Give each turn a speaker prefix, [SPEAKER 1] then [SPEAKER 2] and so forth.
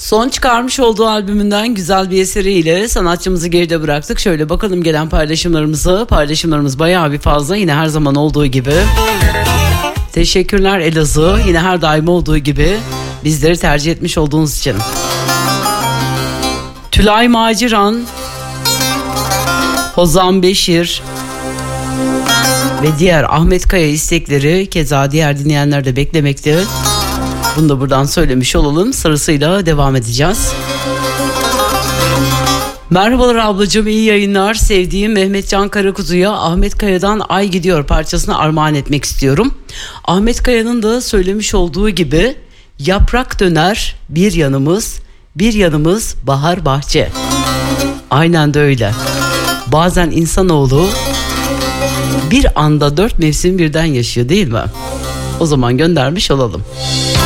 [SPEAKER 1] Son çıkarmış olduğu albümünden güzel bir eseriyle sanatçımızı geride bıraktık. Şöyle bakalım gelen paylaşımlarımız bayağı bir fazla, yine her zaman olduğu gibi. Teşekkürler Elazığ, yine her daim olduğu gibi bizleri tercih etmiş olduğunuz için. Tülay Maciran, Hozan Beşir ve diğer Ahmet Kaya istekleri, keza diğer dinleyenler de beklemekte. Bunu da buradan söylemiş olalım. Sırasıyla devam edeceğiz. Merhabalar ablacığım, iyi yayınlar. Sevdiğim Mehmetcan Karakuzu'ya Ahmet Kaya'dan Ay Gidiyor parçasını armağan etmek istiyorum. Ahmet Kaya'nın da söylemiş olduğu gibi yaprak döner bir yanımız bahar bahçe. Aynen de öyle. Bazen insanoğlu bir anda 4 mevsim birden yaşıyor, değil mi? O zaman göndermiş olalım.